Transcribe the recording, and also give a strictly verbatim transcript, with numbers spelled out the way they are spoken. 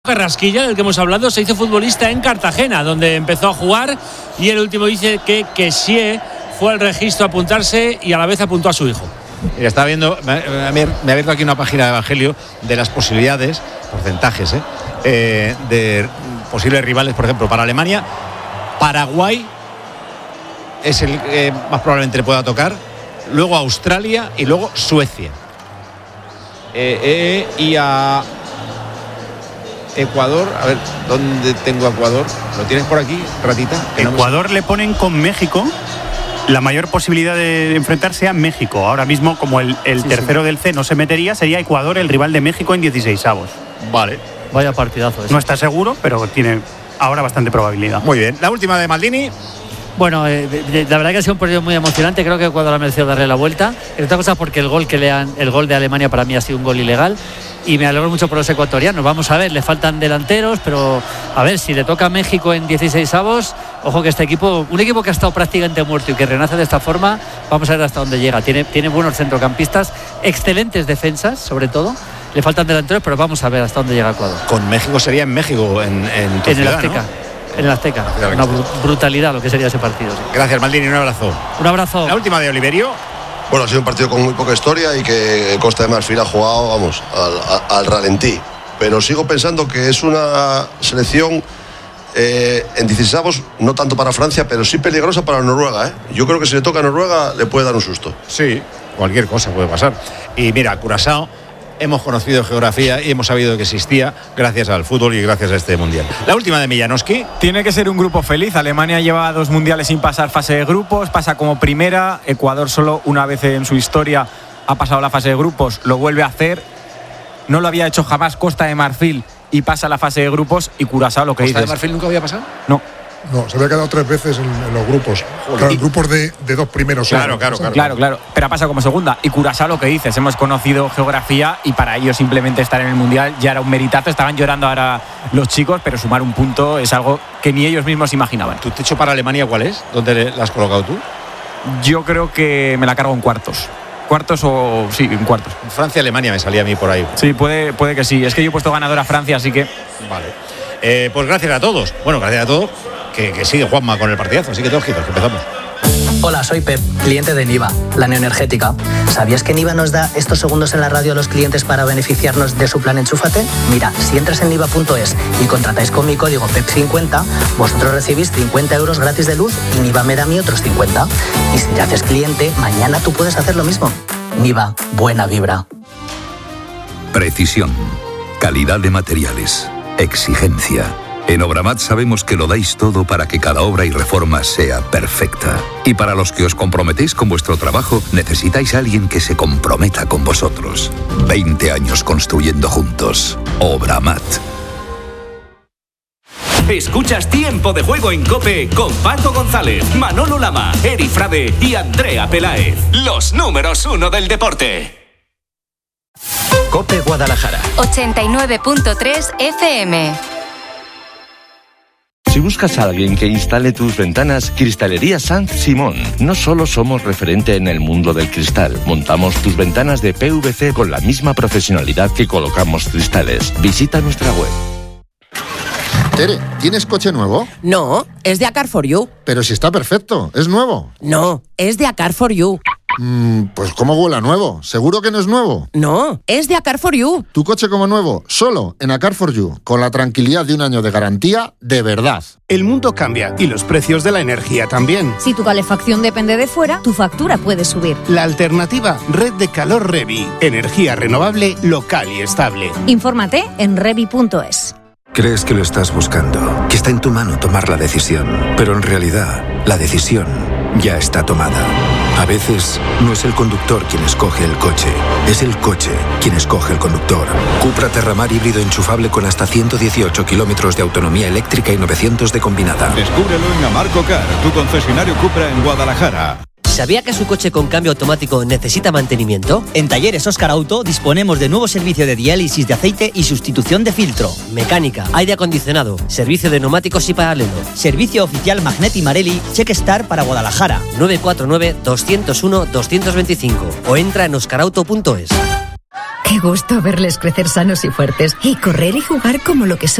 Carrasquilla, del que hemos hablado, se hizo futbolista en Cartagena, donde empezó a jugar, y el último dice que Kessie fue al registro a apuntarse y a la vez apuntó a su hijo. Mira, estaba viendo, me, me, me ha abierto aquí una página de Evangelio de las posibilidades, porcentajes, ¿eh? Eh, de posibles rivales, por ejemplo, para Alemania. Paraguay es el que eh, más probablemente le pueda tocar, luego Australia y luego Suecia. Eh, eh, y a Ecuador, a ver, ¿dónde tengo Ecuador? ¿Lo tienes por aquí, ratita? Ecuador no me... le ponen con México. La mayor posibilidad de enfrentarse a México. Ahora mismo, como el, el sí, tercero sí. del C no se metería, sería Ecuador el rival de México en dieciseisavos. Vale. Vaya partidazo ese. No está seguro, pero tiene ahora bastante probabilidad. Muy bien. La última de Maldini. Bueno, eh, de, de, la verdad que ha sido un partido muy emocionante. Creo que Ecuador ha merecido darle la vuelta. En otra cosa, porque el gol que le han, el gol de Alemania para mí ha sido un gol ilegal. Y me alegro mucho por los ecuatorianos. Vamos a ver, le faltan delanteros, pero a ver, si le toca a México en dieciseisavos, ojo que este equipo, un equipo que ha estado prácticamente muerto y que renace de esta forma, vamos a ver hasta dónde llega. Tiene, tiene buenos centrocampistas, excelentes defensas, sobre todo. Le faltan delanteros, pero vamos a ver hasta dónde llega Ecuador. Con México sería en México, en, en tu en ciudad, el Azteca. ¿no? En el Azteca. Una brutalidad lo que sería ese partido. Sí. Gracias, Maldini, un abrazo. Un abrazo. La última de Oliverio. Bueno, ha sido un partido con muy poca historia y que Costa de Marfil ha jugado, vamos, al, al ralentí. Pero sigo pensando que es una selección eh, en dieciseisavos, no tanto para Francia, pero sí peligrosa para Noruega, ¿eh? Yo creo que si le toca a Noruega le puede dar un susto. Sí, cualquier cosa puede pasar. Y mira, Curazao, hemos conocido geografía y hemos sabido que existía gracias al fútbol y gracias a este mundial. La última de Millanowski. Tiene que ser un grupo feliz. Alemania lleva dos mundiales sin pasar fase de grupos, pasa como primera. Ecuador solo una vez en su historia ha pasado la fase de grupos, lo vuelve a hacer. No lo había hecho jamás Costa de Marfil y pasa la fase de grupos. Y Curazao, lo que dices. ¿Costa de Marfil nunca había pasado? No. No, se había quedado tres veces en, en los grupos. Claro, en grupos de, de dos primeros. Claro, claro, claro, claro, claro. Pero ha pasado como segunda. Y Curazao, lo que dices, hemos conocido geografía y para ellos simplemente estar en el Mundial ya era un meritazo. Estaban llorando ahora los chicos, pero sumar un punto es algo que ni ellos mismos imaginaban. ¿Tu techo para Alemania cuál es? ¿Dónde la has colocado tú? Yo creo que me la cargo en cuartos. Cuartos o... sí, en cuartos. Francia-Alemania me salía a mí por ahí. Sí, puede, puede que sí. Es que yo he puesto ganador a Francia, así que... Vale. Eh, pues gracias a todos. Bueno, gracias a todos. Que, que sigue Juanma con el partidazo, así que todos quietos, que empezamos. Hola, soy Pep, cliente de Niva, la neoenergética. ¿Sabías que Niva nos da estos segundos en la radio a los clientes para beneficiarnos de su plan Enchúfate? Mira, si entras en niva punto es y contratáis con mi código P E P cincuenta, vosotros recibís cincuenta euros gratis de luz y Niva me da a mí otros cincuenta. Y si te haces cliente, mañana tú puedes hacer lo mismo. Niva, buena vibra. Precisión, calidad de materiales, exigencia. En Obramat sabemos que lo dais todo para que cada obra y reforma sea perfecta. Y para los que os comprometéis con vuestro trabajo, necesitáis a alguien que se comprometa con vosotros. veinte años construyendo juntos. Obramat. Escuchas Tiempo de Juego en COPE con Paco González, Manolo Lama, Eri Frade y Andrea Peláez. Los números uno del deporte. COPE Guadalajara. ochenta y nueve punto tres F M. Si buscas a alguien que instale tus ventanas, Cristalería Sanz Simón. No solo somos referente en el mundo del cristal, montamos tus ventanas de P V C con la misma profesionalidad que colocamos cristales. Visita nuestra web. Tere, ¿tienes coche nuevo? No, es de A Car for You. Pero si está perfecto, ¿es nuevo? No, es de A Car for You. Mm, pues ¿cómo huele a nuevo? ¿Seguro que no es nuevo? No, es de A Car for You. Tu coche como nuevo, solo en A Car for You, con la tranquilidad de un año de garantía de verdad. El mundo cambia y los precios de la energía también. Si tu calefacción depende de fuera, tu factura puede subir. La alternativa, Red de Calor Revi. Energía renovable, local y estable. Infórmate en revi punto es. Crees que lo estás buscando, que está en tu mano tomar la decisión, pero en realidad la decisión ya está tomada. A veces no es el conductor quien escoge el coche, es el coche quien escoge el conductor. Cupra Terramar híbrido enchufable con hasta ciento dieciocho kilómetros de autonomía eléctrica y novecientos de combinada. Descúbrelo en Amarco Car, tu concesionario Cupra en Guadalajara. ¿Sabía que su coche con cambio automático necesita mantenimiento? En Talleres Óscar Auto disponemos de nuevo servicio de diálisis de aceite y sustitución de filtro. Mecánica, aire acondicionado, servicio de neumáticos y paralelo. Servicio oficial Magneti Marelli Checkstar para Guadalajara. nueve cuatro nueve, dos cero uno, dos dos cinco o entra en oscar auto punto es. Qué gusto verles crecer sanos y fuertes y correr y jugar como lo que son.